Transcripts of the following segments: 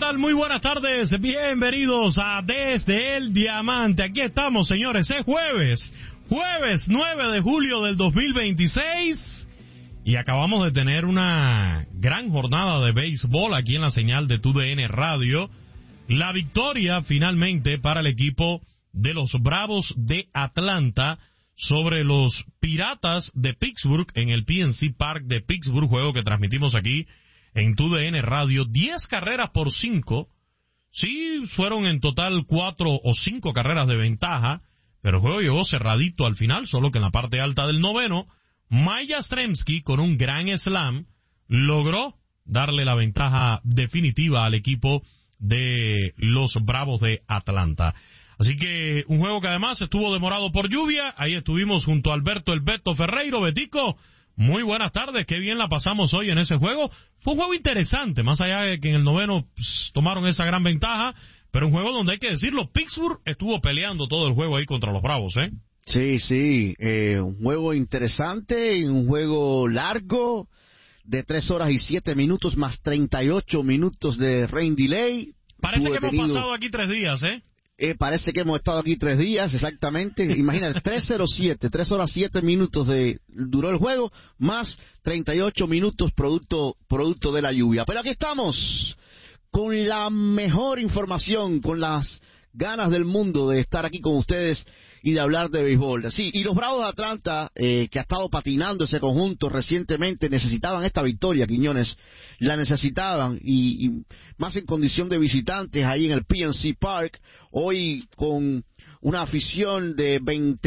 tal? Muy buenas tardes, bienvenidos a Desde el Diamante. Aquí estamos, señores, es jueves 9 de julio del 2026 y acabamos de tener una gran jornada de béisbol aquí en la señal de TUDN Radio. La victoria finalmente para el equipo de los Bravos de Atlanta sobre los Piratas de Pittsburgh en el PNC Park de Pittsburgh, juego que transmitimos aquí en TUDN Radio. 10 carreras por 5. Sí, fueron en total 4 o 5 carreras de ventaja, pero el juego llegó cerradito al final, solo que en la parte alta del noveno, Mike Yastrzemski, con un gran slam, logró darle la ventaja definitiva al equipo de los Bravos de Atlanta. Así que un juego que además estuvo demorado por lluvia. Ahí estuvimos junto a Alberto El Beto Ferreiro. Betico, muy buenas tardes, qué bien la pasamos hoy en ese juego. Fue un juego interesante, más allá de que en el noveno tomaron esa gran ventaja, pero un juego donde hay que decirlo, Pittsburgh estuvo peleando todo el juego ahí contra los Bravos, ¿eh? Sí, un juego interesante, un juego largo, de 3 horas y 7 minutos más 38 minutos de rain delay. Parece que hemos pasado aquí 3 días, ¿eh? Parece que hemos estado aquí 3 días, exactamente. Imagínate, 3 horas 7 minutos duró el juego, más 38 minutos producto de la lluvia. Pero aquí estamos, con la mejor información, con las ganas del mundo de estar aquí con ustedes y de hablar de béisbol. Sí, y los Bravos de Atlanta, que ha estado patinando ese conjunto recientemente, necesitaban esta victoria, Quiñones. La necesitaban, y más en condición de visitantes ahí en el PNC Park, hoy con una afición de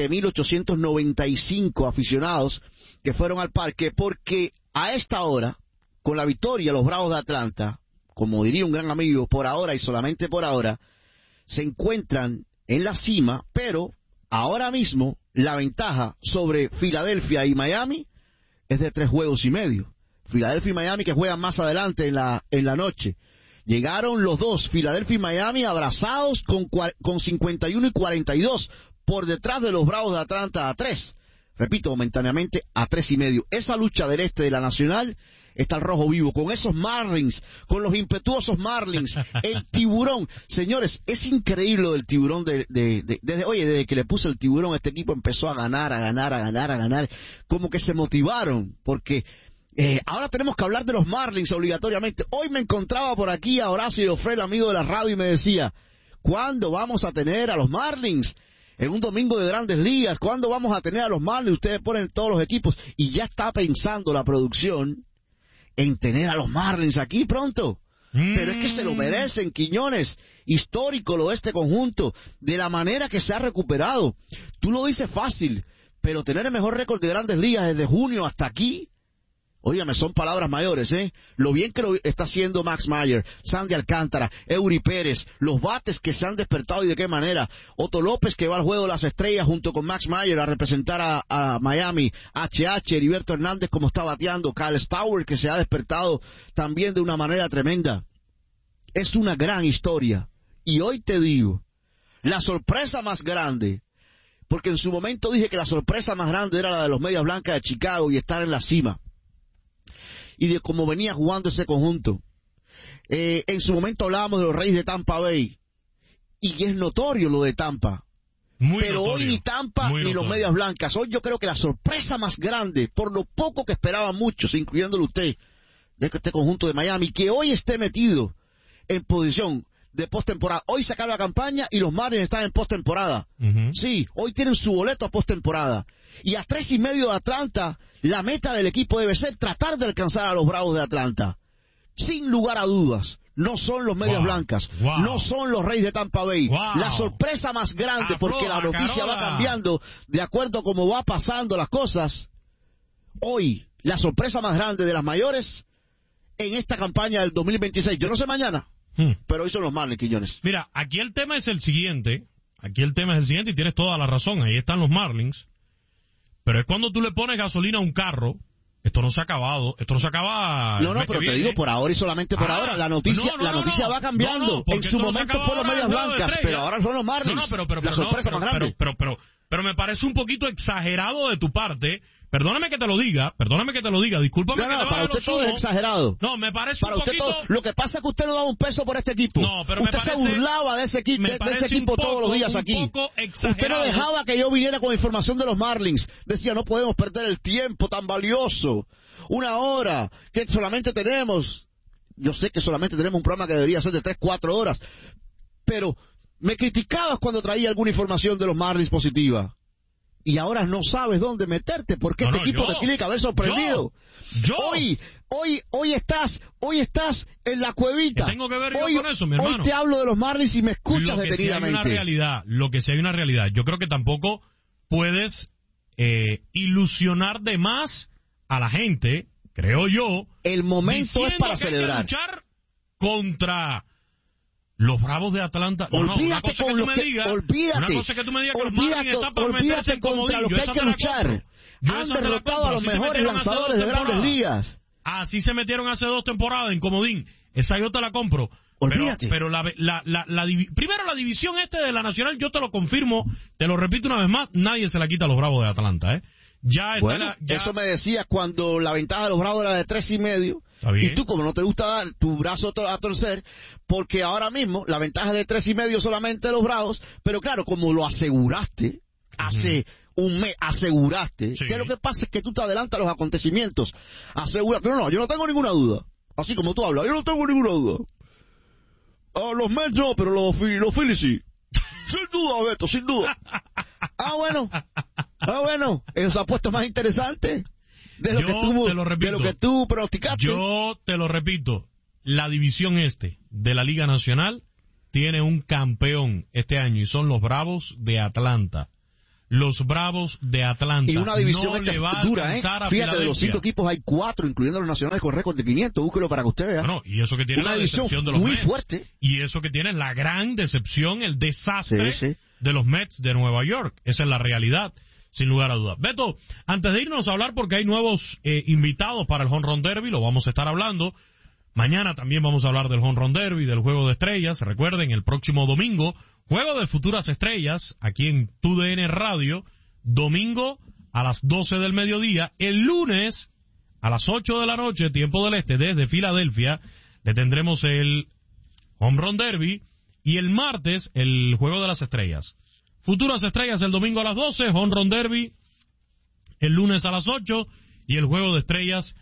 20.895 aficionados que fueron al parque, porque a esta hora, con la victoria, los Bravos de Atlanta, como diría un gran amigo, por ahora y solamente por ahora, se encuentran en la cima, pero ahora mismo la ventaja sobre Filadelfia y Miami es de 3 juegos y medio. Filadelfia y Miami, que juegan más adelante en la noche. Llegaron los dos, Filadelfia y Miami, abrazados con 51 y 42, por detrás de los Bravos de Atlanta a 3. Repito, momentáneamente a 3 y medio. Esa lucha del este de la Nacional está el rojo vivo, con esos Marlins, con los impetuosos Marlins, el tiburón. Señores, es increíble lo del tiburón. Desde que le puse el tiburón, este equipo empezó a ganar. Como que se motivaron, porque ahora tenemos que hablar de los Marlins obligatoriamente. Hoy me encontraba por aquí a Horacio Ofré, el amigo de la radio, y me decía, ¿cuándo vamos a tener a los Marlins en un domingo de Grandes Ligas? ¿Cuándo vamos a tener a los Marlins? Ustedes ponen todos los equipos, y ya está pensando la producción en tener a los Marlins aquí pronto. Pero es que se lo merecen, Quiñones. Histórico lo de este conjunto, de la manera que se ha recuperado. Tú lo dices fácil, pero tener el mejor récord de Grandes Ligas desde junio hasta aquí, óigame, son palabras mayores, ¿eh? Lo bien que lo está haciendo Max Meyer, Sandy Alcántara, Eury Pérez, los bates que se han despertado y de qué manera. Otto López, que va al juego de las estrellas junto con Max Meyer a representar a Miami. Heriberto Hernández, como está bateando. Kyle Stauer, que se ha despertado también de una manera tremenda. Es una gran historia. Y hoy te digo, la sorpresa más grande, porque en su momento dije que la sorpresa más grande era la de los Medias Blancas de Chicago y estar en la cima, y de cómo venía jugando ese conjunto. En su momento hablábamos de los Reyes de Tampa Bay, y es notorio lo de Tampa. Pero hoy ni Tampa ni los Medias Blancas. Hoy yo creo que la sorpresa más grande, por lo poco que esperaban muchos, incluyéndolo usted, de este conjunto de Miami, que hoy esté metido en posición de postemporada. Hoy se acaba la campaña y los Marlins están en postemporada. Sí, hoy tienen su boleto a postemporada. Y a 3 y medio de Atlanta, la meta del equipo debe ser tratar de alcanzar a los Bravos de Atlanta. Sin lugar a dudas, no son los Medias Blancas, no son los Reyes de Tampa Bay. La sorpresa más grande, porque la noticia va cambiando de acuerdo a cómo va pasando las cosas. Hoy, la sorpresa más grande de las mayores en esta campaña del 2026. Yo no sé mañana, pero hoy son los Marlins, Quiñones. Mira, aquí el tema es el siguiente, y tienes toda la razón, ahí están los Marlins. Pero es cuando tú le pones gasolina a un carro, esto no se ha acabado, esto no se acaba. No, pero te digo por ahora y solamente por ahora. La noticia va cambiando. En su momento fueron Medias Blancas, pero ahora son los Marlins. La sorpresa más grande. Pero pero me parece un poquito exagerado de tu parte. Perdóname que te lo diga, discúlpame. No, que te para usted todo es exagerado. No, me parece para un usted poquito... todo, lo que pasa es que usted no da un peso por este equipo. No, pero usted se burlaba de ese equipo todos los días aquí. Usted no dejaba que yo viniera con información de los Marlins. Decía, no podemos perder el tiempo tan valioso. 1 hora que solamente tenemos. Yo sé que solamente tenemos un programa que debería ser de 3-4 horas. Pero me criticabas cuando traía alguna información de los Marlins positiva. Y ahora no sabes dónde meterte porque este equipo te tiene que haber sorprendido. Hoy estás en la cuevita. ¿Qué tengo que ver yo con eso, mi hermano? Hoy te hablo de los Marlins y me escuchas detenidamente. Lo que sí hay una realidad. Yo creo que tampoco puedes ilusionar de más a la gente, creo yo. El momento es para celebrar. Hay que luchar contra los Bravos de Atlanta. Olvídate con lo que... Una cosa que tú me digas que los Marlins están para meterse en comodín. Contra lo que hay que luchar. Han derrotado a los mejores lanzadores de Grandes Ligas. Así se metieron hace 2 temporadas en comodín. Esa yo te la compro. Olvídate. Pero primero la división de la Nacional, yo te lo confirmo, te lo repito una vez más, nadie se la quita a los Bravos de Atlanta, Eso me decías cuando la ventaja de los Bravos era de 3.5. Y tú, como no te gusta dar tu brazo a torcer, porque ahora mismo la ventaja es de 3.5 solamente de los Bravos, pero claro, como lo aseguraste hace un mes, sí. que lo que pasa es que tú te adelantas a los acontecimientos. Asegúrate. No, yo no tengo ninguna duda. Así como tú hablas, yo no tengo ninguna duda. Los Mets no, pero los Phillies sí. Sin duda, Beto, sin duda. Bueno, eso ha puesto más interesante de lo que tú pronosticaste. Yo te lo repito, la división de la Liga Nacional tiene un campeón este año y son los Bravos de Atlanta. Los Bravos de Atlanta. Y una división no le va dura, a Fíjate, de los 5 equipos hay 4, incluyendo los nacionales con récord de 500. Búsquelo para que usted vea. Y eso que tiene una la decepción de los muy Mets. Fuerte. Y eso que tiene la gran decepción, el desastre de los Mets de Nueva York. Esa es la realidad, sin lugar a dudas. Beto, antes de irnos a hablar, porque hay nuevos invitados para el Home Run Derby, lo vamos a estar hablando. Mañana también vamos a hablar del Home Run Derby, del Juego de Estrellas. Recuerden, el próximo domingo, Juego de Futuras Estrellas, aquí en TUDN Radio. Domingo a las 12 del mediodía. El lunes a las 8 de la noche, tiempo del este, desde Filadelfia, le tendremos el Home Run Derby. Y el martes, el Juego de las Estrellas. Futuras Estrellas el domingo a las 12, Home Run Derby el lunes a las 8 y el Juego de Estrellas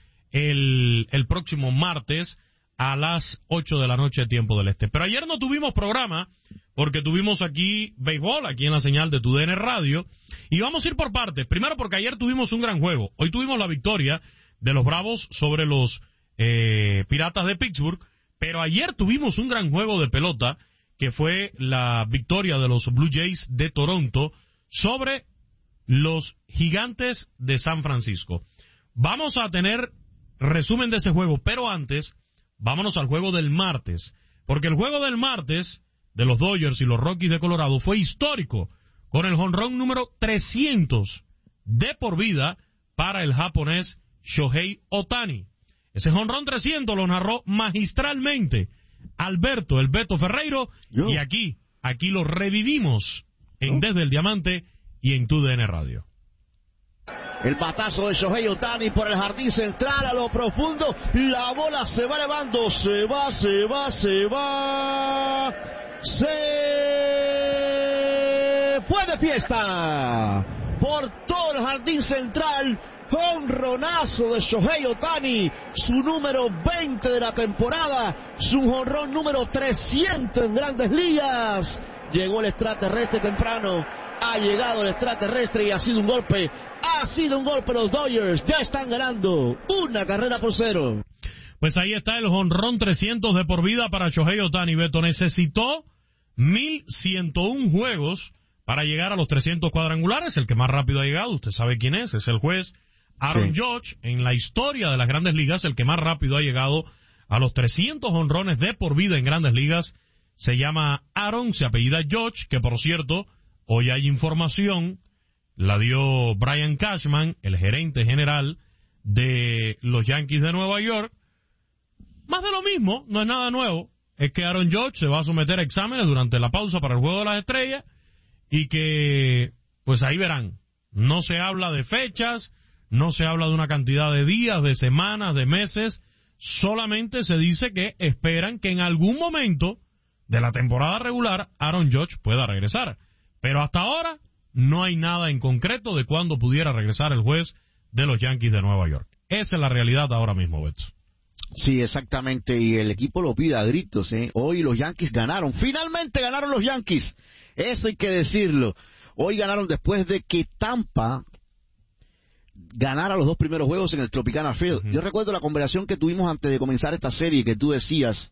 el próximo martes a las 8 de la noche, tiempo del este. Pero ayer no tuvimos programa porque tuvimos aquí béisbol, aquí en la señal de TUDN Radio, y vamos a ir por partes. Primero porque ayer tuvimos un gran juego. Hoy tuvimos la victoria de los Bravos sobre los Piratas de Pittsburgh, pero ayer tuvimos un gran juego de pelota, que fue la victoria de los Blue Jays de Toronto sobre los Gigantes de San Francisco. Vamos a tener resumen de ese juego, pero antes, vámonos al juego del martes, porque el juego del martes de los Dodgers y los Rockies de Colorado fue histórico, con el jonrón número 300 de por vida para el japonés Shohei Ohtani. Ese jonrón 300 lo narró magistralmente Alberto el Beto Ferreiro, y aquí lo revivimos en Desde el Diamante y en TUDN Radio. El batazo de Shohei Ohtani por el jardín central a lo profundo. La bola se va elevando. Se va. Se fue de fiesta por todo el jardín central. Jonronazo de Shohei Ohtani, su número 20 de la temporada, su jonrón número 300 en Grandes Ligas. Llegó el extraterrestre temprano, ha llegado el extraterrestre y ha sido un golpe. Los Dodgers ya están ganando 1-0. Pues ahí está el jonrón 300 de por vida para Shohei Ohtani. Beto necesitó 1,101 juegos para llegar a los 300 cuadrangulares. El que más rápido ha llegado, usted sabe quién es el juez Aaron Judge. En la historia de las Grandes Ligas, el que más rápido ha llegado a los 300 jonrones de por vida en Grandes Ligas se llama Aaron, se apellida Judge, que por cierto, hoy hay información, la dio Brian Cashman, el gerente general de los Yankees de Nueva York. Más de lo mismo, no es nada nuevo, es que Aaron Judge se va a someter a exámenes durante la pausa para el Juego de las Estrellas y que pues ahí verán. No se habla de fechas, no se habla de una cantidad de días, de semanas, de meses, solamente se dice que esperan que en algún momento de la temporada regular Aaron Judge pueda regresar. Pero hasta ahora no hay nada en concreto de cuándo pudiera regresar el juez de los Yankees de Nueva York. Esa es la realidad ahora mismo, Beto. Sí, exactamente, y el equipo lo pide a gritos, ¿eh? Hoy los Yankees ganaron, finalmente ganaron los Yankees, eso hay que decirlo. Hoy ganaron después de que Tampa ganara los 2 primeros juegos en el Tropicana Field. Yo recuerdo la conversación que tuvimos antes de comenzar esta serie, que tú decías,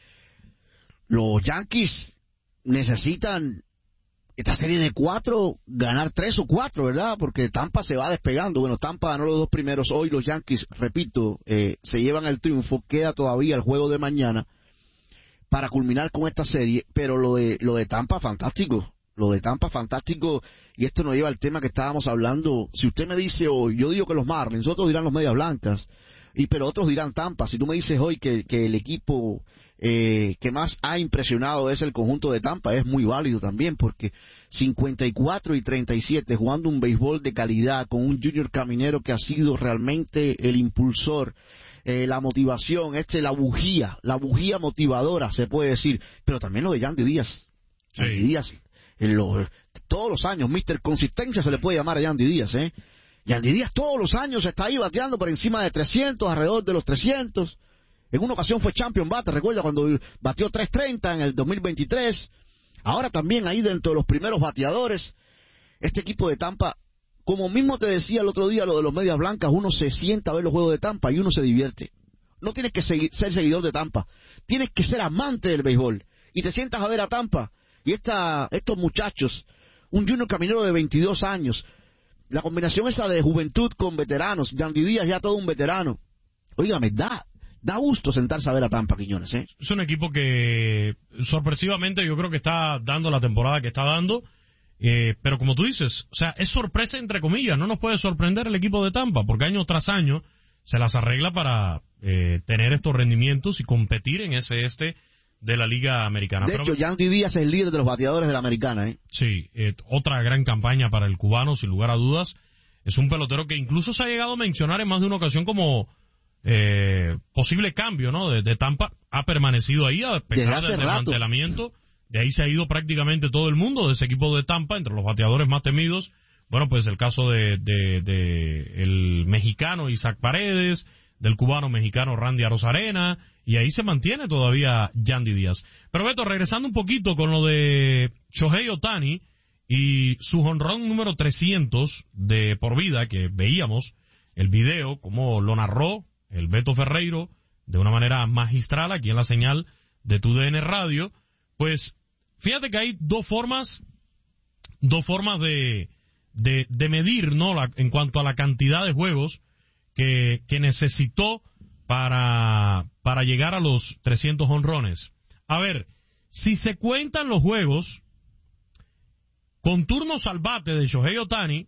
los Yankees necesitan esta serie de 4, ganar 3 o 4, ¿verdad? Porque Tampa se va despegando. Bueno, Tampa ganó los 2 primeros. Hoy los Yankees, repito, se llevan el triunfo. Queda todavía el juego de mañana para culminar con esta serie. Pero lo de Tampa, fantástico. Lo de Tampa, fantástico. Y esto nos lleva al tema que estábamos hablando. Si usted me dice hoy, yo digo que los Marlins, otros dirán los Medias Blancas, pero otros dirán Tampa. Si tú me dices hoy que el equipo que más ha impresionado es el conjunto de Tampa, es muy válido también, porque 54-37 jugando un béisbol de calidad con un Junior Caminero que ha sido realmente el impulsor, la motivación, la bujía motivadora, se puede decir, pero también lo de Yandy Díaz. Sí. Yandy Díaz, todos los años, Mr. Consistencia se le puede llamar a Yandy Díaz, Yandy Díaz todos los años está ahí bateando por encima de 300, alrededor de los 300. En una ocasión fue champion batter, recuerda cuando batió 330 en el 2023. Ahora también ahí dentro de los primeros bateadores. Este equipo de Tampa, como mismo te decía el otro día lo de los Medias Blancas, uno se sienta a ver los juegos de Tampa y uno se divierte. No tienes que ser seguidor de Tampa, tienes que ser amante del béisbol. Y te sientas a ver a Tampa y estos muchachos, un Junior Caminero de 22 años, la combinación esa de juventud con veteranos, Yandy Díaz ya todo un veterano. Óigame, da gusto sentarse a ver a Tampa, Quiñones, Es un equipo que sorpresivamente yo creo que está dando la temporada que está dando, pero como tú dices, o sea, es sorpresa entre comillas, no nos puede sorprender el equipo de Tampa, porque año tras año se las arregla para tener estos rendimientos y competir en ese de la Liga Americana. De hecho, Yandy Díaz es el líder de los bateadores de la Americana, Sí, otra gran campaña para el cubano, sin lugar a dudas. Es un pelotero que incluso se ha llegado a mencionar en más de una ocasión como posible cambio, ¿no? De Tampa. Ha permanecido ahí a pesar del desmantelamiento. De ahí se ha ido prácticamente todo el mundo de ese equipo de Tampa, entre los bateadores más temidos. Bueno, pues el caso de el mexicano Isaac Paredes, del cubano mexicano Randy Arozarena, y ahí se mantiene todavía Yandy Díaz. Pero Beto, regresando un poquito con lo de Shohei Ohtani y su jonrón número 300 de por vida, que veíamos el video, como lo narró el Beto Ferreiro de una manera magistral aquí en la señal de TUDN Radio, pues fíjate que hay dos formas de medir, ¿no? En cuanto a la cantidad de juegos que necesitó para llegar a los 300 jonrones. A ver, si se cuentan los juegos con turnos al bate de Shohei Ohtani,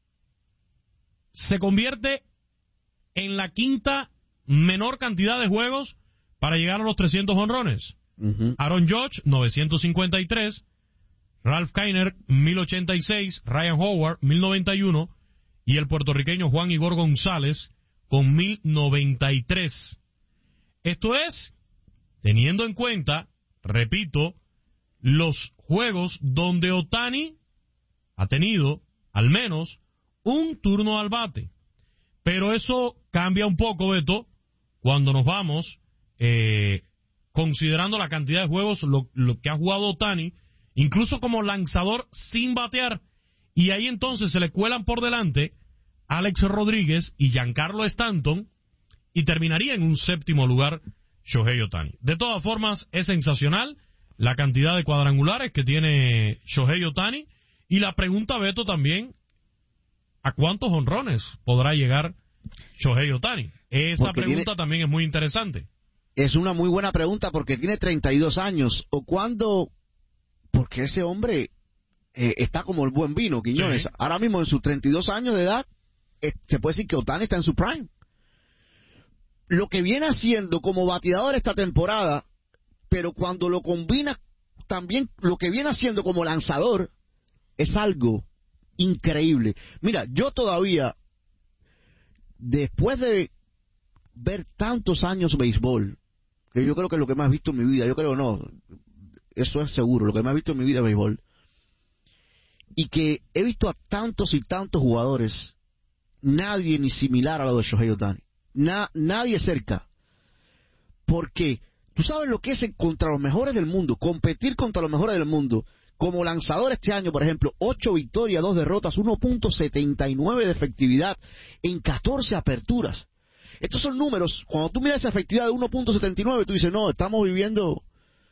se convierte en la quinta menor cantidad de juegos para llegar a los 300 jonrones. Aaron Judge, 953, Ralph Kiner, 1086, Ryan Howard, 1091, y el puertorriqueño Juan Igor González, con 1093. Esto es, teniendo en cuenta, repito, los juegos donde Ohtani ha tenido al menos un turno al bate. Pero eso cambia un poco, Beto, cuando nos vamos considerando la cantidad de juegos lo que ha jugado Ohtani, incluso como lanzador sin batear, y ahí entonces se le cuelan por delante Alex Rodríguez y Giancarlo Stanton, y terminaría en un séptimo lugar Shohei Ohtani. De todas formas, es sensacional la cantidad de cuadrangulares que tiene Shohei Ohtani, y la pregunta, Beto, también, ¿a cuántos jonrones podrá llegar Shohei Ohtani? Esa pregunta también es muy interesante. Es una muy buena pregunta porque tiene 32 años. ¿O cuándo? Porque ese hombre está como el buen vino, Quiñones. Sí. Ahora mismo en sus 32 años de edad, se puede decir que Ohtani está en su prime. Lo que viene haciendo como bateador esta temporada, pero cuando lo combina también lo que viene haciendo como lanzador, es algo increíble. Mira, yo todavía, después de ver tantos años béisbol, que yo creo que es lo que más he visto en mi vida, yo creo no, eso es seguro, lo que más he visto en mi vida es béisbol, y que he visto a tantos y tantos jugadores, nadie ni similar a lo de Shohei Ohtani, nadie cerca, porque tú sabes lo que es contra los mejores del mundo, competir contra los mejores del mundo, como lanzador este año, por ejemplo, 8 victorias, 2 derrotas, 1.79 de efectividad en 14 aperturas. Estos son números, cuando tú miras esa efectividad de 1.79, tú dices, no, estamos viviendo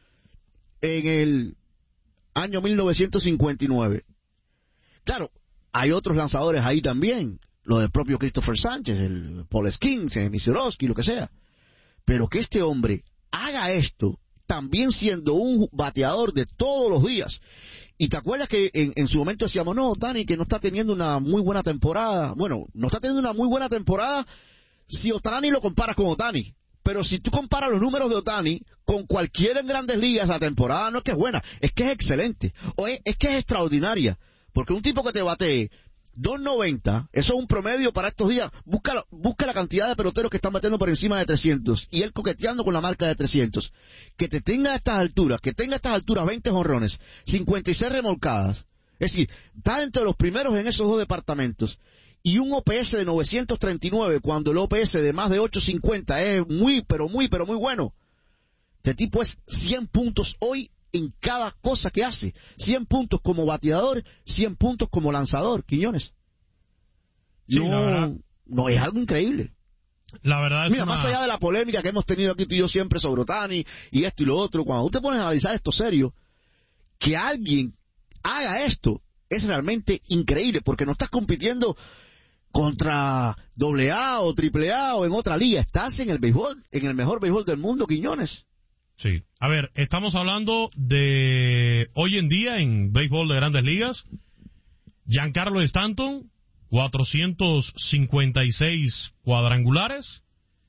en el año 1959. Claro, hay otros lanzadores ahí también, lo del propio Christopher Sánchez, el Paul Skeens, el Misiorowski, lo que sea. Pero que este hombre haga esto, también siendo un bateador de todos los días. Y te acuerdas que en su momento decíamos, no, Ohtani, que no está teniendo una muy buena temporada. Bueno, no está teniendo una muy buena temporada si Ohtani lo comparas con Ohtani. Pero si tú comparas los números de Ohtani con cualquiera en Grandes Ligas, la temporada no es que es buena, es que es excelente. O es que es extraordinaria. Porque un tipo que te batee 2.90, eso es un promedio para estos días. Busca la cantidad de peloteros que están batiendo por encima de 300 y él coqueteando con la marca de 300. Que te tenga a estas alturas, 20 jonrones, 56 remolcadas. Es decir, está entre los primeros en esos dos departamentos. Y un OPS de 939 cuando el OPS de más de 850 es muy, pero muy bueno. Este tipo es 100 puntos hoy en cada cosa que hace. 100 puntos como bateador, 100 puntos como lanzador, Quiñones. Sí, no es algo increíble. La verdad es Mira, más allá de la polémica que hemos tenido aquí tú y yo siempre sobre Ohtani y esto y lo otro, cuando tú te pones a analizar esto serio, que alguien haga esto es realmente increíble, porque no estás compitiendo contra AA o AAA o en otra liga, estás en el béisbol, en el mejor béisbol del mundo, Quiñones. Sí. A ver, estamos hablando de hoy en día en béisbol de Grandes Ligas. Giancarlo Stanton, 456 cuadrangulares.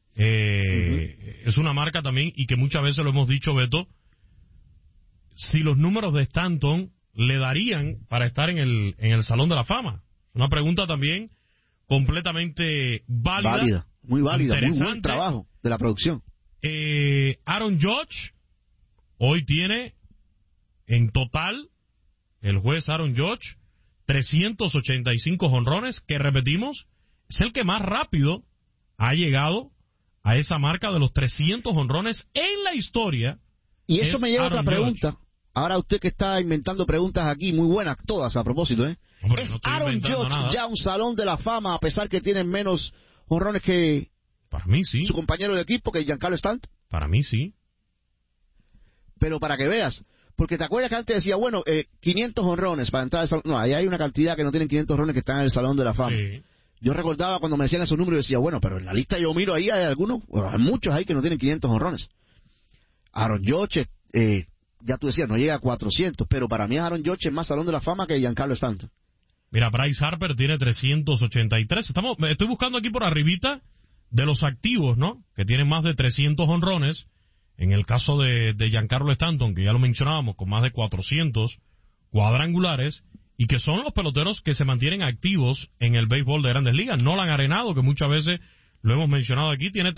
Es una marca también, y que muchas veces lo hemos dicho, Beto, si los números de Stanton le darían para estar en el Salón de la Fama. Una pregunta también completamente válida. Muy válida, muy buen trabajo de la producción. Aaron Judge hoy tiene en total, el juez Aaron Judge, 385 jonrones, que repetimos, es el que más rápido ha llegado a esa marca de los 300 jonrones en la historia. Y eso me lleva a otra pregunta. Judge. Ahora usted que está inventando preguntas aquí, muy buenas todas a propósito, Hombre, ¿es no Aaron Judge nada. ya un Salón de la Fama a pesar que tiene menos jonrones que Para mí sí. su compañero de equipo, que Giancarlo Stanton? Para mí sí. Pero para que veas, porque te acuerdas que antes decía, bueno, 500 jonrones para entrar al Salón. No, ahí hay una cantidad que no tienen 500 jonrones que están en el Salón de la Fama. Sí. Yo recordaba cuando me decían esos números y decía, bueno, pero en la lista yo miro ahí, hay algunos, bueno, hay muchos ahí que no tienen 500 jonrones. Aaron Judge, ya tú decías, no llega a 400, pero para mí Aaron Judge es más Salón de la Fama que Giancarlo Stanton. Mira, Bryce Harper tiene 383. Estoy buscando aquí por arribita de los activos, ¿no? Que tienen más de 300 jonrones. En el caso de Giancarlo Stanton, que ya lo mencionábamos, con más de 400 cuadrangulares, y que son los peloteros que se mantienen activos en el béisbol de Grandes Ligas. Nolan Arenado, que muchas veces lo hemos mencionado aquí, tiene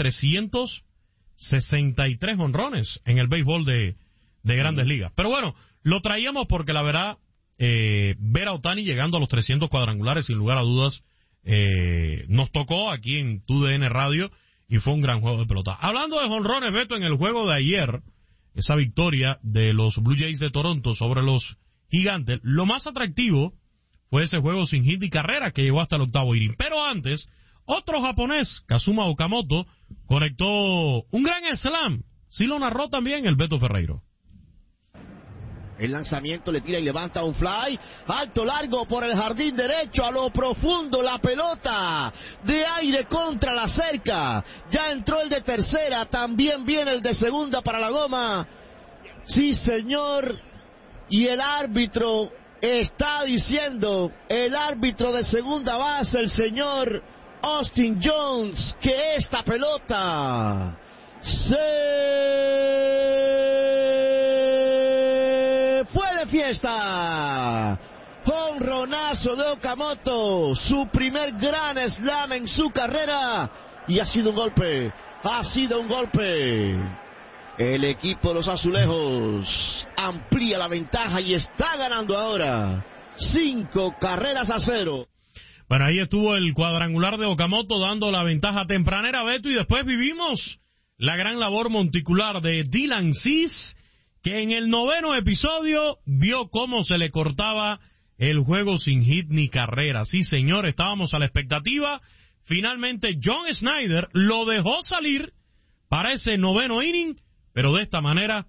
363 jonrones en el béisbol de Grandes Ligas. Pero bueno, lo traíamos porque la verdad, ver a Ohtani llegando a los 300 cuadrangulares, sin lugar a dudas, nos tocó aquí en TUDN Radio, y fue un gran juego de pelota. Hablando de jonrones, Beto, en el juego de ayer, esa victoria de los Blue Jays de Toronto sobre los Gigantes, lo más atractivo fue ese juego sin hit y carrera que llegó hasta el octavo inning. Pero antes, otro japonés, Kazuma Okamoto, conectó un gran slam. Sí lo narró también el Beto Ferreiro. El lanzamiento le tira y levanta un fly, alto, largo por el jardín derecho, a lo profundo la pelota, de aire contra la cerca, ya entró el de tercera, también viene el de segunda para la goma, sí señor, y el árbitro está diciendo, el árbitro de segunda base, el señor Austin Jones, que esta pelota se fue de fiesta. Jonronazo de Okamoto, su primer gran slam en su carrera, y ha sido un golpe, El equipo de los Azulejos amplía la ventaja y está ganando ahora 5-0. Bueno, ahí estuvo el cuadrangular de Okamoto dando la ventaja tempranera, Beto, y después vivimos la gran labor monticular de Dylan Cease, que en el 9º episodio vio cómo se le cortaba el juego sin hit ni carrera. Sí, señor, estábamos a la expectativa. Finalmente John Schneider lo dejó salir para ese 9º inning, pero de esta manera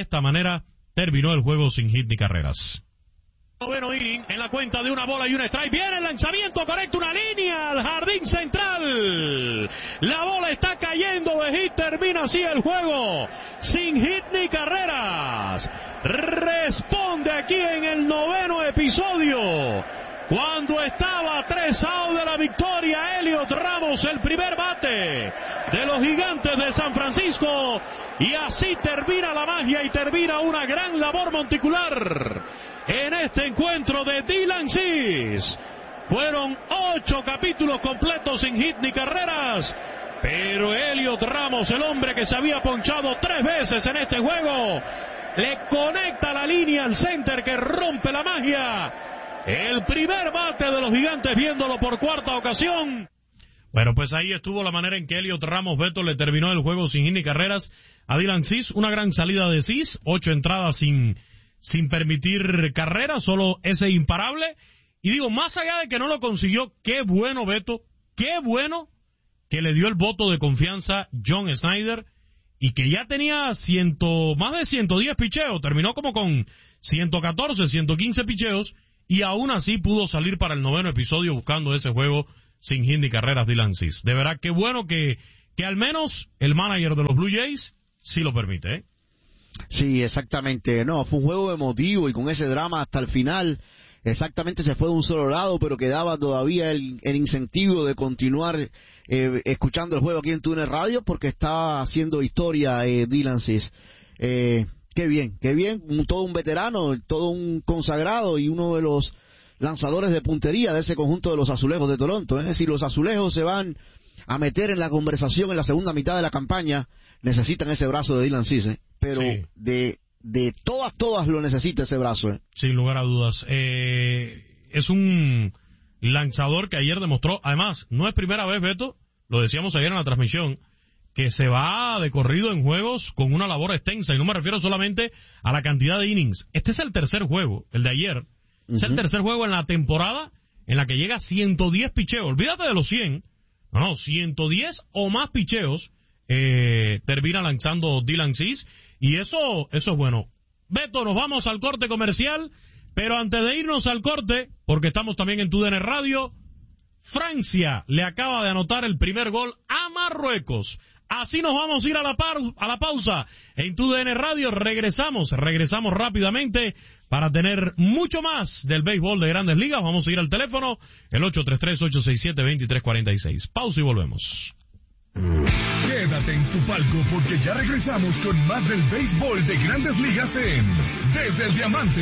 terminó el juego sin hit ni carreras. 9º inning, en la cuenta de una bola y un strike. Viene el lanzamiento, conecta una línea al jardín central. La bola está cayendo de hit, termina así el juego sin hit ni carreras. Responde aquí en el 9º episodio, cuando estaba 3 outs de la victoria, Elliot Ramos, el primer bate de los Gigantes de San Francisco, y así termina la magia y termina una gran labor monticular en este encuentro de Dylan Cease. Fueron 8 capítulos completos sin hit ni carreras, pero Elliot Ramos, el hombre que se había ponchado 3 veces en este juego, le conecta la línea al center que rompe la magia. El primer bate de los Gigantes, viéndolo por 4ª ocasión. Bueno, pues ahí estuvo la manera en que Elliot Ramos, Beto, le terminó el juego sin hit ni carreras a Dylan Cease. Una gran salida de Cease, 8 entradas sin permitir carreras, solo ese imparable. Y digo, más allá de que no lo consiguió, qué bueno, Beto, qué bueno que le dio el voto de confianza John Schneider, y que ya tenía más de 110 picheos, terminó como con 114, 115 picheos, y aún así pudo salir para el 9º episodio buscando ese juego sin hit ni carreras Dylan Cease. De verdad, qué bueno que al menos el manager de los Blue Jays sí lo permite, ¿eh? Sí, exactamente. No, fue un juego emotivo y con ese drama hasta el final. Exactamente, se fue de un solo lado, pero quedaba todavía el incentivo de continuar escuchando el juego aquí en TUDN Radio, porque está haciendo historia Dylan Cease. Qué bien, todo un veterano, todo un consagrado y uno de los lanzadores de puntería de ese conjunto de los Azulejos de Toronto. Si los Azulejos se van a meter en la conversación en la segunda mitad de la campaña, necesitan ese brazo de Dylan Cease, pero sí, de todas lo necesita ese brazo. Sin lugar a dudas. Es un lanzador que ayer demostró, además, no es primera vez, Beto, lo decíamos ayer en la transmisión, que se va de corrido en juegos con una labor extensa, y no me refiero solamente a la cantidad de innings. Este es el tercer juego, el de ayer. Es el tercer juego en la temporada en la que llega a 110 picheos. Olvídate de los 100. No, 110 o más picheos termina lanzando Dylan Cease, y eso es bueno. Beto, nos vamos al corte comercial, pero antes de irnos al corte, porque estamos también en TUDN Radio, Francia le acaba de anotar el primer gol a Marruecos. Así nos vamos a ir a la pausa en TUDN Radio. Regresamos rápidamente para tener mucho más del béisbol de Grandes Ligas. Vamos a ir al teléfono, el 833-867-2346. Pausa y volvemos. Quédate en tu palco, porque ya regresamos con más del béisbol de Grandes Ligas en Desde el Diamante.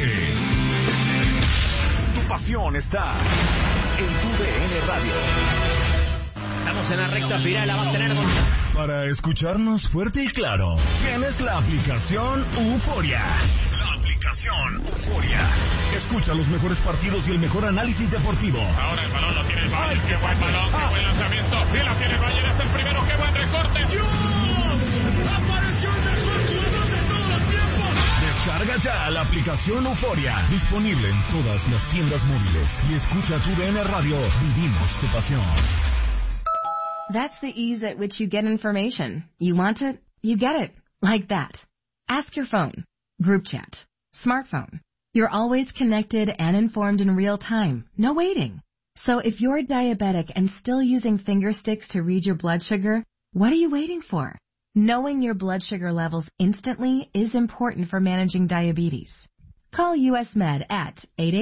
Tu pasión está en TUDN Radio. Estamos en la recta final, la va a tener Para escucharnos fuerte y claro, tienes la aplicación Euforia. La aplicación Euforia. Escucha los mejores partidos y el mejor análisis deportivo. Ahora el balón lo tiene el Bayern. ¡Qué buen balón! ¡Qué buen lanzamiento! ¡Y la tiene el Bayern! ¡Es el primero! ¡Qué buen recorte! ¡Dios! ¡Apareció el mejor jugador de todos los tiempos! Descarga ya la aplicación Euforia. Disponible en todas las tiendas móviles. Y escucha TUDN Radio. Vivimos tu pasión. That's the ease at which you get information. You want it, you get it. Like that. Ask your phone. Group chat. Smartphone. You're always connected and informed in real time. No waiting. So if you're diabetic and still using finger sticks to read your blood sugar, what are you waiting for? Knowing your blood sugar levels instantly is important for managing diabetes. Call US Med at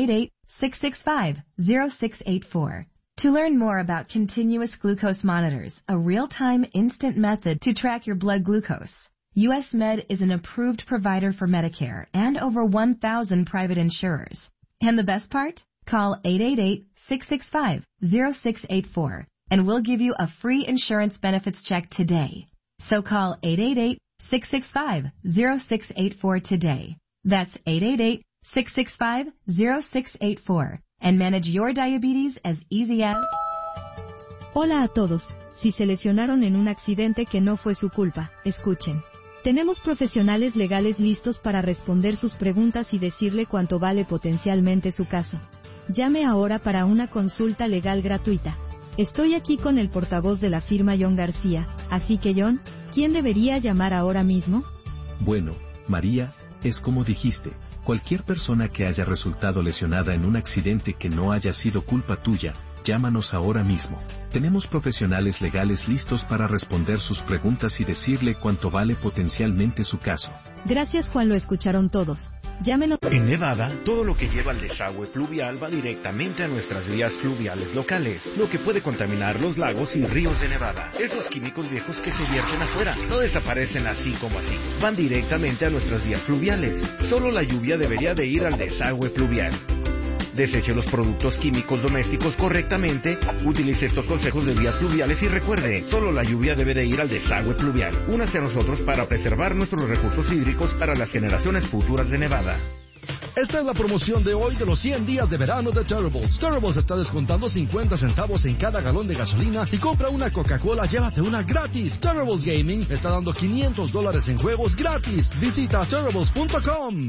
888-665-0684. To learn more about continuous glucose monitors, a real-time instant method to track your blood glucose, US Med is an approved provider for Medicare and over 1,000 private insurers. And the best part? call 888-665-0684 and we'll give you a free insurance benefits check today. So call 888-665-0684 today. That's 888-665-0684 and manage your diabetes as easy as... Hola a todos. Si se lesionaron en un accidente que no fue su culpa, escuchen. Tenemos profesionales legales listos para responder sus preguntas y decirle cuánto vale potencialmente su caso. Llame ahora para una consulta legal gratuita. Estoy aquí con el portavoz de la firma John García, así que John, ¿quién debería llamar ahora mismo? Bueno, María, es como dijiste, cualquier persona que haya resultado lesionada en un accidente que no haya sido culpa tuya, llámanos ahora mismo. Tenemos profesionales legales listos para responder sus preguntas y decirle cuánto vale potencialmente su caso. Gracias, Juan, lo escucharon todos. Llámenos. En Nevada, todo lo que lleva al desagüe pluvial va directamente a nuestras vías fluviales locales, lo que puede contaminar los lagos y ríos de Nevada. Esos químicos viejos que se vierten afuera no desaparecen así como así. Van directamente a nuestras vías fluviales. Solo la lluvia debería de ir al desagüe pluvial. Deseche los productos químicos domésticos correctamente, utilice estos consejos de vías fluviales y recuerde, solo la lluvia debe de ir al desagüe pluvial. Únase a nosotros para preservar nuestros recursos hídricos para las generaciones futuras de Nevada. Esta es la promoción de hoy de los 100 días de verano de Terribles. Terribles está descontando 50 centavos en cada galón de gasolina y compra una Coca-Cola, llévate una gratis. Terribles Gaming está dando $500 en juegos gratis. Visita Terribles.com.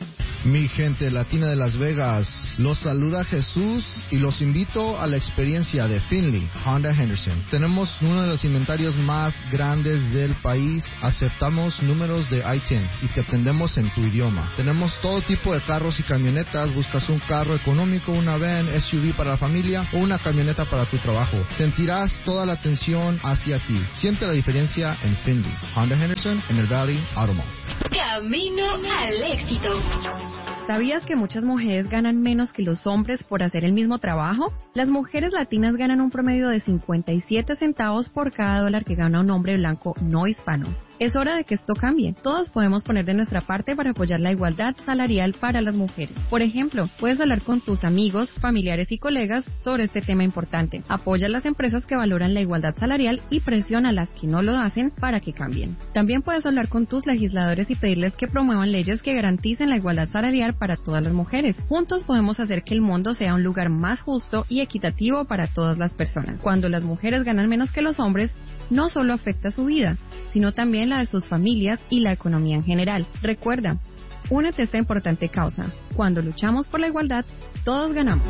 Mi gente latina de Las Vegas, los saluda Jesús y los invito a la experiencia de Finley Honda Henderson. Tenemos uno de los inventarios más grandes del país, aceptamos números de I-10 y te atendemos en tu idioma. Tenemos todo tipo de carros y camionetas, buscas un carro económico, una van, SUV para la familia o una camioneta para tu trabajo. Sentirás toda la atención hacia ti. Siente la diferencia en Finley Honda Henderson en el Valley Auto Mall. Camino al éxito. ¿Sabías que muchas mujeres ganan menos que los hombres por hacer el mismo trabajo? Las mujeres latinas ganan un promedio de 57 centavos por cada dólar que gana un hombre blanco no hispano. Es hora de que esto cambie. Todos podemos poner de nuestra parte para apoyar la igualdad salarial para las mujeres. Por ejemplo, puedes hablar con tus amigos, familiares y colegas sobre este tema importante. Apoya a las empresas que valoran la igualdad salarial y presiona a las que no lo hacen para que cambien. También puedes hablar con tus legisladores y pedirles que promuevan leyes que garanticen la igualdad salarial para todas las mujeres. Juntos podemos hacer que el mundo sea un lugar más justo y equitativo para todas las personas. Cuando las mujeres ganan menos que los hombres, no solo afecta su vida, sino también la de sus familias y la economía en general. Recuerda, únete a esta importante causa. Cuando luchamos por la igualdad, todos ganamos.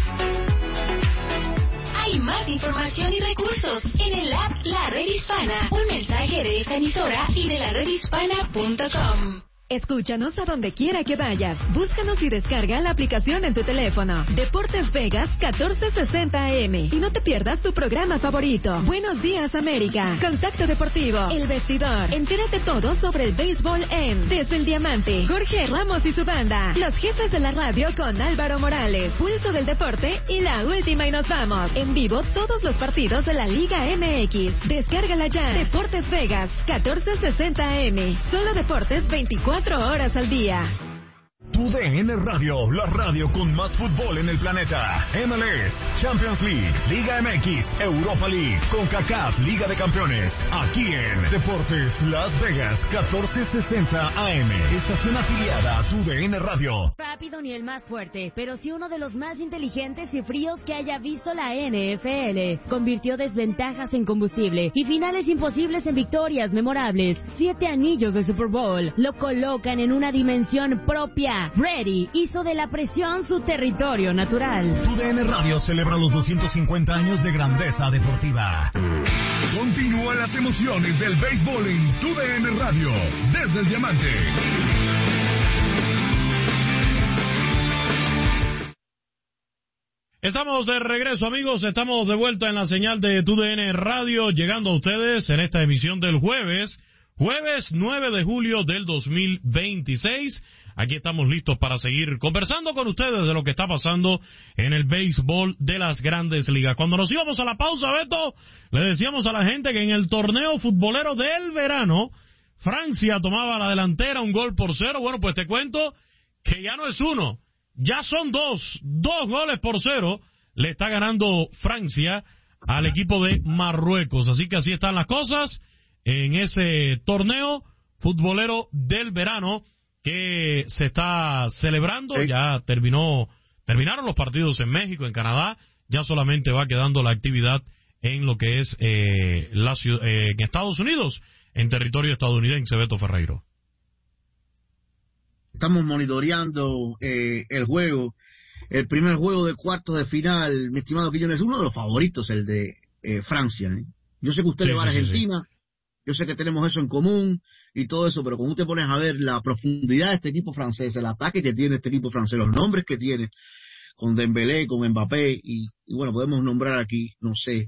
Hay más información y recursos en el app La Red Hispana. Un mensaje de esta emisora y de laredhispana.com. Escúchanos a donde quiera que vayas. Búscanos y descarga la aplicación en tu teléfono. Deportes Vegas 1460 AM. Y no te pierdas tu programa favorito. Buenos días, América. Contacto Deportivo. El Vestidor. Entérate todo sobre el béisbol en Desde el Diamante. Jorge Ramos y su banda. Los jefes de la radio con Álvaro Morales. Pulso del Deporte y la última y nos vamos. En vivo todos los partidos de la Liga MX. Descárgala ya. Deportes Vegas 1460 AM. Solo deportes 24 horas al día. Tu DN Radio, la radio con más fútbol en el planeta. MLS, Champions League, Liga MX, Europa League, CONCACAF, Liga de Campeones. Aquí en Deportes Las Vegas, 1460 AM. Estación afiliada a Tu DN Radio. Rápido ni el más fuerte, pero sí uno de los más inteligentes y fríos que haya visto la NFL. Convirtió desventajas en combustible y finales imposibles en victorias memorables. 7 anillos de Super Bowl lo colocan en una dimensión propia. Brady hizo de la presión su territorio natural. Tu DN Radio celebra los 250 años de grandeza deportiva. Continúan las emociones del béisbol en Tu DN Radio, desde el Diamante. Estamos de regreso, amigos. Estamos de vuelta en la señal de Tu DN Radio, llegando a ustedes en esta emisión del jueves 9 de julio del 2026. Aquí estamos listos para seguir conversando con ustedes de lo que está pasando en el béisbol de las grandes ligas. Cuando nos íbamos a la pausa, Beto, le decíamos a la gente que en el torneo futbolero del verano, Francia tomaba la delantera 1-0. Bueno, pues te cuento que ya no es 1, Ya son 2-0 le está ganando Francia al equipo de Marruecos. Así que así están las cosas en ese torneo futbolero del verano que se está celebrando. Ya terminaron los partidos en México, en Canadá. Ya solamente va quedando la actividad en lo que es en Estados Unidos, en territorio estadounidense. Beto Ferreiro. Estamos monitoreando el juego, el primer juego de cuartos de final, mi estimado Quillones, es uno de los favoritos, el de Francia. Yo sé que usted le va a Argentina, yo sé que tenemos eso en común y todo eso, pero cuando usted pones a ver la profundidad de este equipo francés, el ataque que tiene este equipo francés, los nombres que tiene, con Dembélé, con Mbappé, y bueno, podemos nombrar aquí, no sé,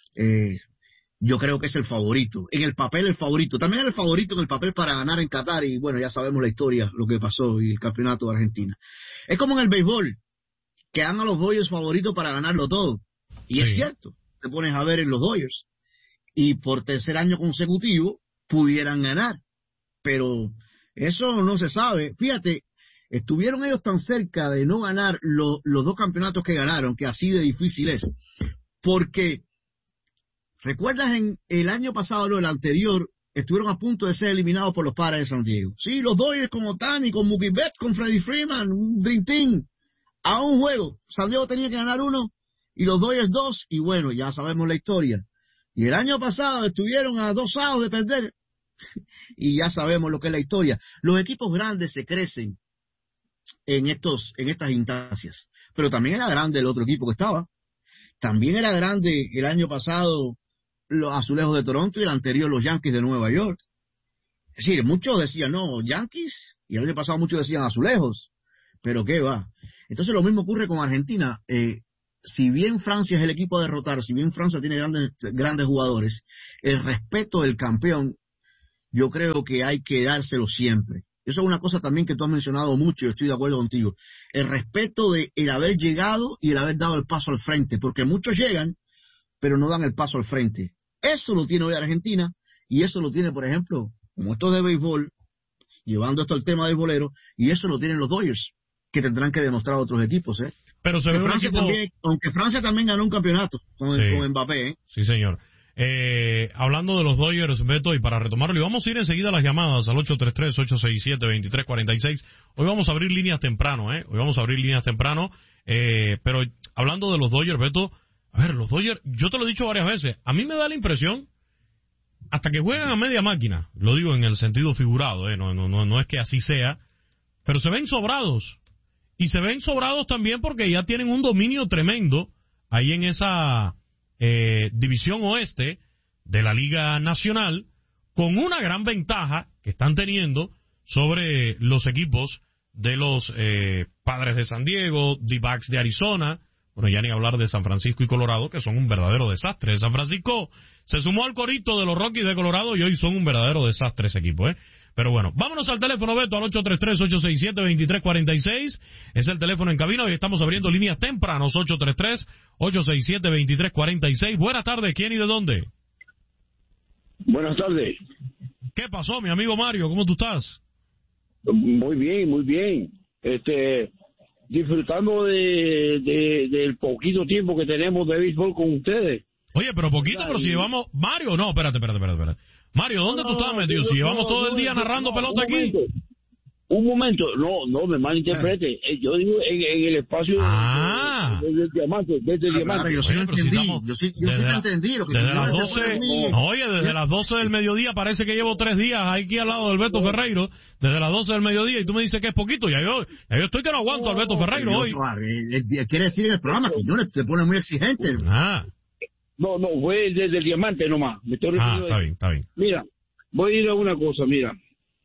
yo creo que es el favorito. En el papel el favorito. También era el favorito en el papel para ganar en Qatar. Y bueno, ya sabemos la historia, lo que pasó y el campeonato de Argentina. Es como en el béisbol, que dan a los Dodgers favoritos para ganarlo todo. Y es cierto. Te pones a ver en los Dodgers. Y por tercer año consecutivo pudieran ganar. Pero eso no se sabe. Fíjate, estuvieron ellos tan cerca de no ganar los dos campeonatos que ganaron, que así de difícil es. Porque... ¿recuerdas en el año pasado o el anterior? Estuvieron a punto de ser eliminados por los Padres de San Diego. Sí, los Dodgers con Ohtani, con Mookie Betts, con Freddie Freeman, un Dream Team. A un juego. San Diego tenía que ganar 1 y los Dodgers 2. Y bueno, ya sabemos la historia. Y el año pasado estuvieron a 2 outs de perder. Y ya sabemos lo que es la historia. Los equipos grandes se crecen en estas instancias. Pero también era grande el otro equipo que estaba. También era grande el año pasado los Azulejos de Toronto y el anterior los Yankees de Nueva York. Es decir, muchos decían, no, Yankees, y el año pasado muchos decían Azulejos, pero qué va. Entonces lo mismo ocurre con Argentina. Si bien Francia es el equipo a derrotar, si bien Francia tiene grandes jugadores, el respeto del campeón, yo creo que hay que dárselo siempre. Eso es una cosa también que tú has mencionado mucho y estoy de acuerdo contigo. El respeto de el haber llegado y el haber dado el paso al frente, porque muchos llegan, pero no dan el paso al frente. Eso lo tiene hoy Argentina, y eso lo tiene, por ejemplo, como esto de béisbol, llevando esto al tema del bolero, y eso lo tienen los Dodgers, que tendrán que demostrar a otros equipos, ¿eh? Pero se ve Francia equipo... también, aunque Francia también ganó un campeonato con Mbappé, ¿eh? Sí, señor. Hablando de los Dodgers, Beto, y para retomarlo, y vamos a ir enseguida a las llamadas al 833-867-2346. Hoy vamos a abrir líneas temprano, pero hablando de los Dodgers, Beto, a ver, los Dodgers, yo te lo he dicho varias veces, a mí me da la impresión, hasta que juegan a media máquina, lo digo en el sentido figurado, no es que así sea, pero se ven sobrados, y se ven sobrados también porque ya tienen un dominio tremendo ahí en esa división oeste de la Liga Nacional, con una gran ventaja que están teniendo sobre los equipos de los Padres de San Diego, D-backs de Arizona, bueno, ya ni hablar de San Francisco y Colorado, que son un verdadero desastre. San Francisco se sumó al corito de los Rockies de Colorado y hoy son un verdadero desastre ese equipo, Pero bueno, vámonos al teléfono, Beto, al 833-867-2346. Es el teléfono en cabina. Hoy estamos abriendo líneas tempranos, 833-867-2346. Buenas tardes, ¿quién y de dónde? Buenas tardes. ¿Qué pasó, mi amigo Mario? ¿Cómo tú estás? Muy bien, muy bien. Disfrutando del poquito tiempo que tenemos de béisbol con ustedes. Oye, pero poquito, pero si llevamos... Mario, no, espérate. Mario, ¿dónde tú estás metido? Si llevamos todo el día narrando pelota aquí. Un momento, no me malinterprete. Yo digo en el espacio del diamante, desde el diamante. Yo sí entendí. Lo que desde las 12, desde las 12 del mediodía, parece que llevo 3 días aquí al lado del Beto Ferreiro, desde las 12 del mediodía, y tú me dices que es poquito, ya yo estoy que no aguanto al Beto Ferreiro hoy. Quiere decir en el programa que yo te pone muy exigente. No, fue desde el diamante nomás. Me estoy está bien. Mira, voy a ir a una cosa, mira.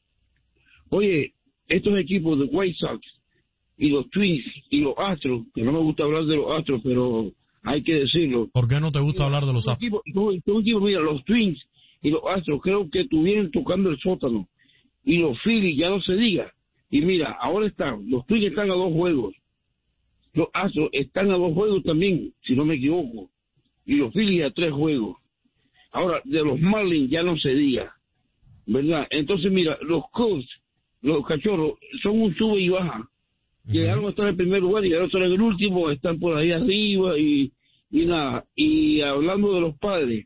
Oye, estos equipos de White Sox y los Twins y los Astros, que no me gusta hablar de los Astros, pero hay que decirlo. ¿Por qué no te gusta hablar de los Astros? Mira, los Twins y los Astros creo que estuvieron tocando el sótano. Y los Phillies, ya no se diga. Y mira, ahora los Twins están a 2 juegos. Los Astros están a 2 juegos también, si no me equivoco. Y los Phillies a 3 juegos. Ahora, de los Marlins ya no se diga, ¿verdad? Entonces, mira, los Cubs, los Cachorros, son un sube y baja. Llegaron a estar en el primer lugar, llegaron a estar en el último, están por ahí arriba y nada. Y hablando de los Padres,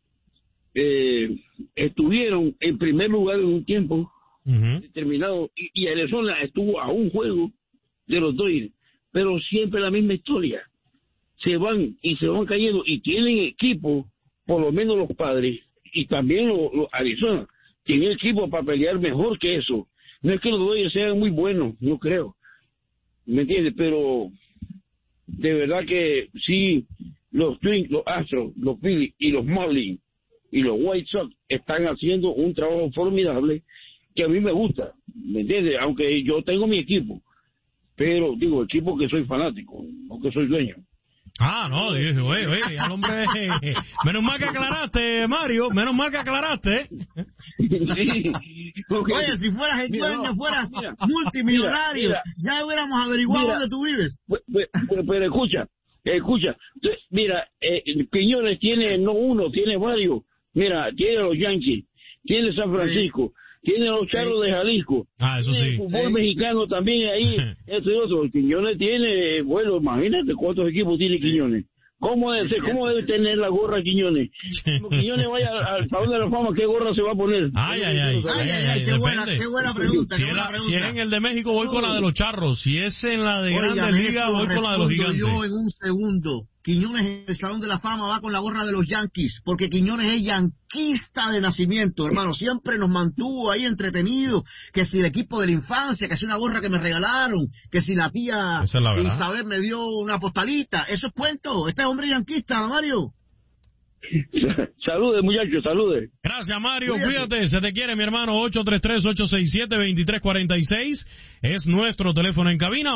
estuvieron en primer lugar en un tiempo determinado y Arizona estuvo a un juego de los Dodgers, pero siempre la misma historia. Se van cayendo y tienen equipo, por lo menos los Padres y también los Arizona, tienen equipo para pelear mejor que eso. No es que los Dodgers sean muy buenos, no creo, ¿me entiendes? Pero de verdad que sí, los Twins, los Astros, los Phillies y los Marlins y los White Sox están haciendo un trabajo formidable que a mí me gusta, ¿me entiendes? Aunque yo tengo mi equipo, pero digo, equipo que soy fanático, no que soy dueño. No, dije, oye, al hombre, menos mal que aclaraste, Mario, menos mal que aclaraste. Sí, porque, oye, si fueras el dueño, fueras multimillonario, ya hubiéramos averiguado dónde tú vives. Pero escucha, mira, Quiñones tiene no uno, tiene varios. Mira, tiene los Yankees, tiene San Francisco, tiene los Charros de Jalisco, eso tiene sí, el fútbol mexicano también ahí, eso y otro. Quiñones tiene, bueno, imagínate cuántos equipos tiene Quiñones. ¿Cómo debe tener la gorra Quiñones? Cuando Quiñones vaya al Salón de la Fama, ¿qué gorra se va a poner? Qué buena pregunta. Si es en el de México, voy con la de los Charros. Si es en la de Grandes Ligas, voy con la de los Gigantes. Yo en un segundo. Quiñones en el Salón de la Fama va con la gorra de los Yankees, porque Quiñones es yanquista de nacimiento, hermano, siempre nos mantuvo ahí entretenidos, que si el equipo de la infancia, que si una gorra que me regalaron, que si la tía Isabel me dio una postalita, eso es cuento, este hombre es yanquista, Mario. Salude, muchachos, salude. Gracias, Mario. Cuídate, se te quiere, mi hermano. 833-867-2346 es nuestro teléfono en cabina.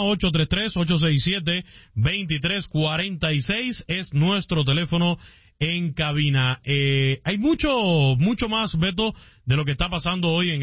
833-867-2346 es nuestro teléfono en cabina. Hay mucho más, Beto, de lo que está pasando hoy en